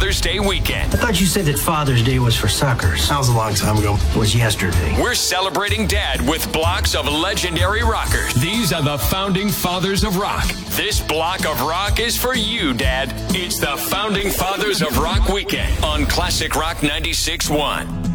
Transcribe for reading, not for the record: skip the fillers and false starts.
Father's Day weekend. I thought you said that Father's Day was for suckers. That was a long time ago. It was yesterday. We're celebrating Dad with blocks of legendary rockers. These are the founding fathers of rock. This block of rock is for you, Dad. It's the Founding Fathers of Rock weekend on Classic Rock 96.1.